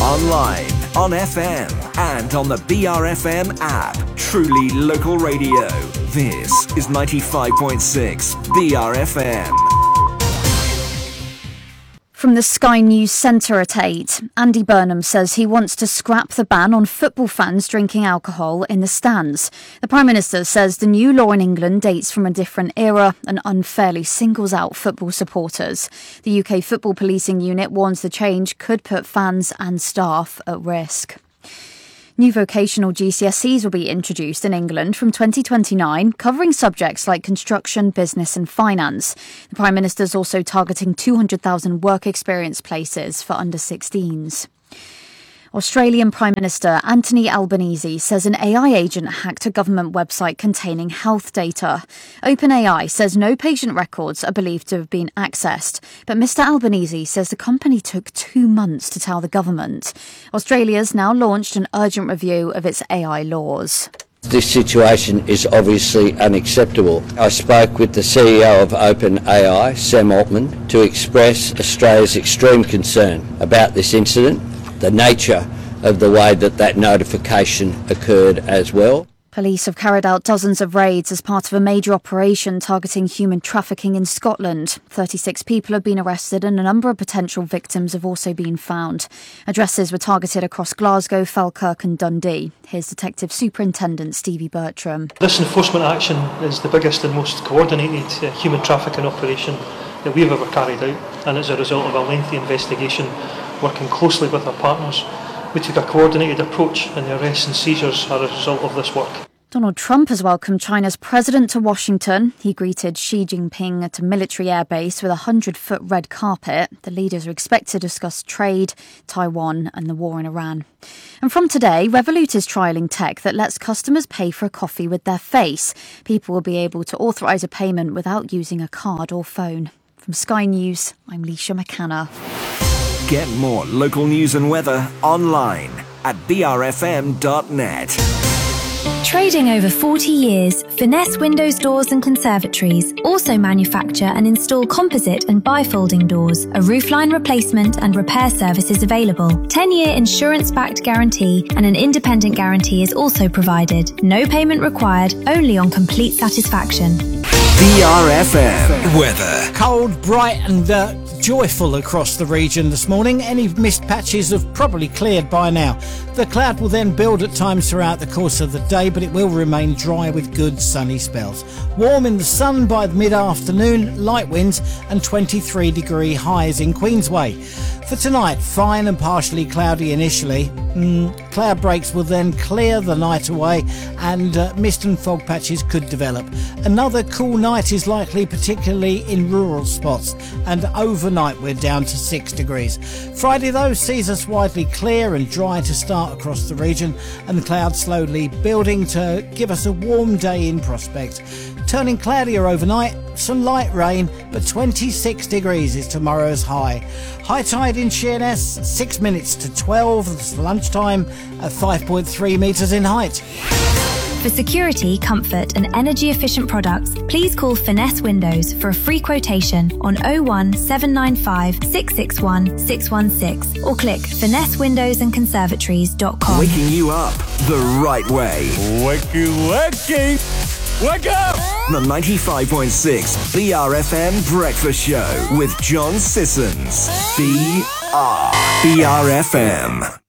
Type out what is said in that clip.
online, on FM, and on the BRFM app. Truly local radio. This is 95.6 BRFM. From the Sky News Centre at 8, Andy Burnham says he wants to scrap the ban on football fans drinking alcohol in the stands. The Prime Minister says the new law in England dates from a different era and unfairly singles out football supporters. The UK Football Policing Unit warns the change could put fans and staff at risk. New vocational GCSEs will be introduced in England from 2029, covering subjects like construction, business and finance. The Prime Minister is also targeting 200,000 work experience places for under-16s. Australian Prime Minister Anthony Albanese says an AI agent hacked a government website containing health data. OpenAI says no patient records are believed to have been accessed, but Mr Albanese says the company took 2 months to tell the government. Australia's now launched an urgent review of its AI laws. This situation is obviously unacceptable. I spoke with the CEO of OpenAI, Sam Altman, to express Australia's extreme concern about this incident, the nature of the way that notification occurred as well. Police have carried out dozens of raids as part of a major operation targeting human trafficking in Scotland. 36 people have been arrested and a number of potential victims have also been found. Addresses were targeted across Glasgow, Falkirk and Dundee. Here's Detective Superintendent Stevie Bertram. This enforcement action is the biggest and most coordinated human trafficking operation that we've ever carried out, and as a result of a lengthy investigation, working closely with our partners, we took a coordinated approach and the arrests and seizures are a result of this work. Donald Trump has welcomed China's president to Washington. He greeted Xi Jinping at a military airbase with a 100-foot red carpet. The leaders are expected to discuss trade, Taiwan and the war in Iran. And from today, Revolut is trialling tech that lets customers pay for a coffee with their face. People will be able to authorise a payment without using a card or phone. From Sky News, I'm Leisha McCanna. Get more local news and weather online at brfm.net. Trading over 40 years, Finesse Windows Doors and Conservatories also manufacture and install composite and bifolding doors. A roofline replacement and repair service is available. 10-year insurance-backed guarantee and an independent guarantee is also provided. No payment required, only on complete satisfaction. BRFM weather. Cold, bright and joyful across the region this morning. Any mist patches have probably cleared by now. The cloud will then build at times throughout the course of the day, but it will remain dry with good sunny spells. Warm in the sun by mid-afternoon, light winds and 23-degree highs in Queensway. For tonight, fine and partially cloudy initially. Cloud breaks will then clear the night away and mist and fog patches could develop. Another cool night is likely, particularly in rural spots, and overnight we're down to 6 degrees. Friday though sees us widely clear and dry to start across the region, and the clouds slowly building to give us a warm day in prospect. Turning cloudier overnight, some light rain, but 26 degrees is tomorrow's high. High tide in Sheerness, 6 minutes to 12, it's lunchtime at 5.3 metres in height. For security, comfort and energy efficient products, please call Finesse Windows for a free quotation on 01 795 661 616 or click finessewindowsandconservatories.com. Waking you up the right way. Wakey! Wake up! The 95.6 BRFM Breakfast Show with John Sissons. BRFM.